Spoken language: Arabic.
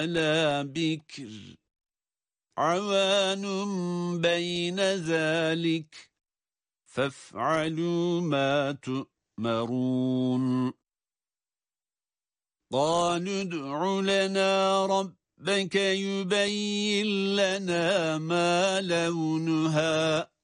لا بكر عوان بين ذلك فافعلوا ما تؤمرون قالوا ادع لنا ربك يبين لنا ما لونها